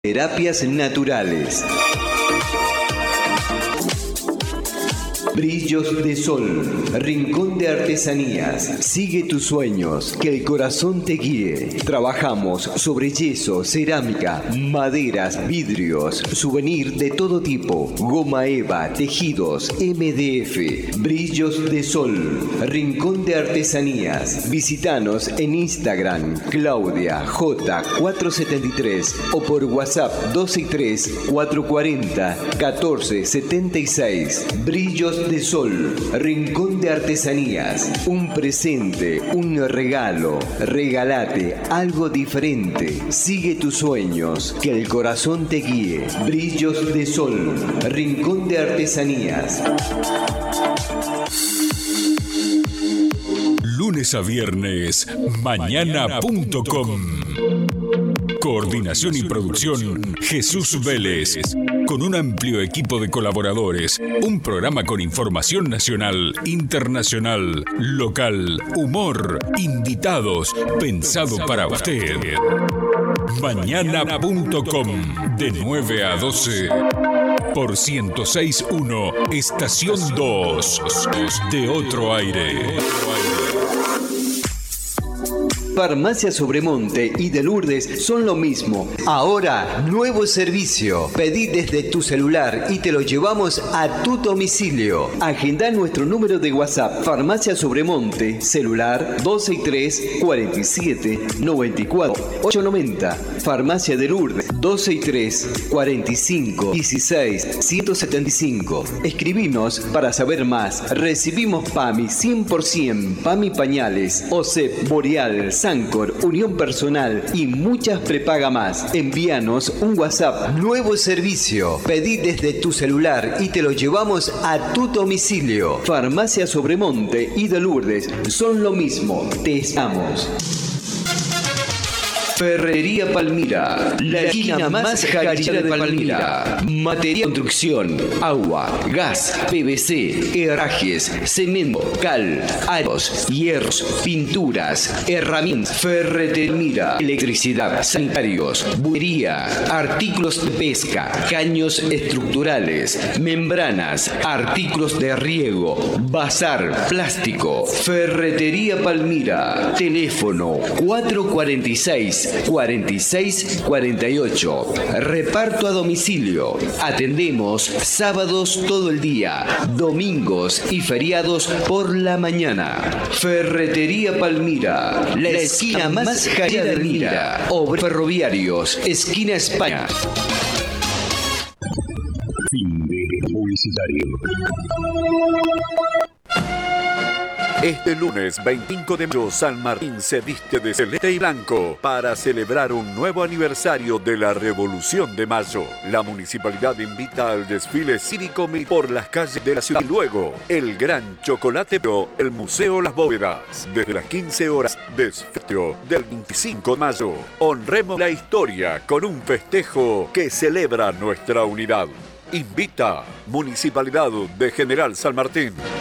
Terapias naturales. Brillos de Sol, Rincón de Artesanías. Sigue tus sueños, que el corazón te guíe. Trabajamos sobre yeso, cerámica, maderas, vidrios, souvenir de todo tipo, goma eva, tejidos, MDF. Brillos de Sol, Rincón de Artesanías. Visítanos en Instagram, Claudia J473 o por WhatsApp 263-440-1476. Brillos de Sol, Rincón de Artesanías. Un presente, un regalo. Regálate algo diferente. Sigue tus sueños, que el corazón te guíe. Brillos de Sol, Rincón de Artesanías. Lunes a viernes, mañana.com. Coordinación y producción, Jesús Vélez. Con un amplio equipo de colaboradores, un programa con información nacional, internacional, local, humor, invitados, pensado para usted. Mañana.com, de 9 a 12, por 106.1, Estación 2, de Otro Aire. Farmacia Sobremonte y de Lourdes son lo mismo. Ahora, nuevo servicio. Pedí desde tu celular y te lo llevamos a tu domicilio. Agenda nuestro número de WhatsApp. Farmacia Sobremonte, celular 263-47-94-890. Farmacia de Lourdes 263-45-16-175. Escribinos para saber más. Recibimos PAMI 100%, PAMI Pañales, OCEP, Boreal, Sancor, Unión Personal y muchas prepaga más. Envíanos un WhatsApp. Nuevo servicio. Pedí desde tu celular y te lo llevamos a tu domicilio. Farmacia Sobremonte y de Lourdes son lo mismo. Te esperamos. Ferrería Palmira, la esquina más jarillera de Palmira. Material de construcción, agua, gas, PVC, herrajes, cemento, cal, aros, hierros, pinturas, herramientas. Ferretería, electricidad, sanitarios, buería, artículos de pesca, caños estructurales, membranas, artículos de riego, bazar, plástico. Ferretería Palmira, teléfono 446-4648. Reparto a domicilio. Atendemos sábados todo el día, domingos y feriados por la mañana. Ferretería Palmira, la esquina más jarillera de Palmira. Obreros Ferroviarios, esquina España. Fin de publicitario. Este lunes 25 de mayo, San Martín se viste de celeste y blanco para celebrar un nuevo aniversario de la Revolución de Mayo. La municipalidad invita al desfile cívico por las calles de la ciudad y luego el Gran Chocolate Pro, el Museo Las Bóvedas. Desde las 15 horas, desfile del 25 de mayo. Honremos la historia con un festejo que celebra nuestra unidad. Invita Municipalidad de General San Martín.